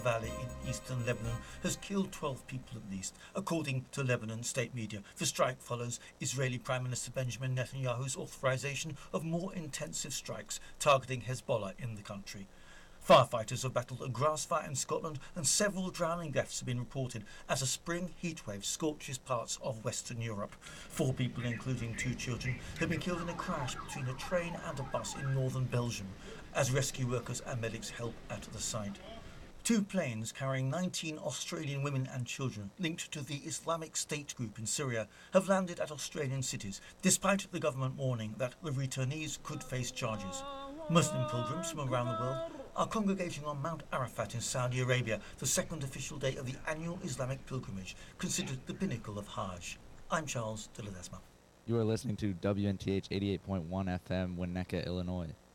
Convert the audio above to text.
Valley in eastern Lebanon has killed 12 people at least, according to Lebanon state media. The strike follows Israeli Prime Minister Benjamin Netanyahu's authorization of more intensive strikes targeting Hezbollah in the country. Firefighters have battled a grass fire in Scotland and several drowning deaths have been reported as a spring heatwave scorches parts of Western Europe. 4 people, including 2 children, have been killed in a crash between a train and a bus in northern Belgium as rescue workers and medics help at the site. 2 planes carrying 19 Australian women and children linked to the Islamic State group in Syria have landed at Australian cities, despite the government warning that the returnees could face charges. Muslim pilgrims from around the world are congregating on Mount Arafat in Saudi Arabia, the second official day of the annual Islamic pilgrimage, considered the pinnacle of Hajj. I'm Charles de Ledesma. You are listening to WNTH 88.1 FM, Winnetka, Illinois.